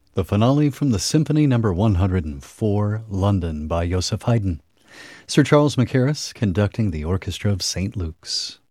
The finale from the Symphony No. 104, London, by Joseph Haydn. Sir Charles Mackerras conducting the Orchestra of St. Luke's.